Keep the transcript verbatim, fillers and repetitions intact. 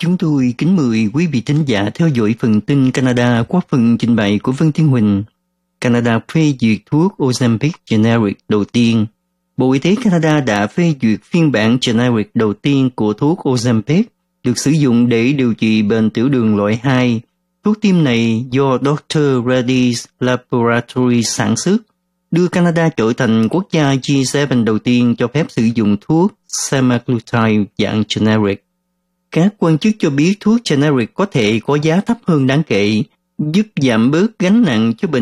Chúng tôi kính mời quý vị thính giả theo dõi phần tin Canada qua phần trình bày của Vân Thiên Huỳnh. Canada phê duyệt thuốc Ozempic generic đầu tiên. Bộ Y tế Canada đã phê duyệt phiên bản generic đầu tiên của thuốc Ozempic, được sử dụng để điều trị bệnh tiểu đường loại hai. Thuốc tiêm này do doctor Reddy's Laboratories sản xuất, đưa Canada trở thành quốc gia G bảy đầu tiên cho phép sử dụng thuốc semaglutide dạng generic. Các quan chức cho biết thuốc generic có thể có giá thấp hơn đáng kể, giúp giảm bớt gánh nặng cho bệnh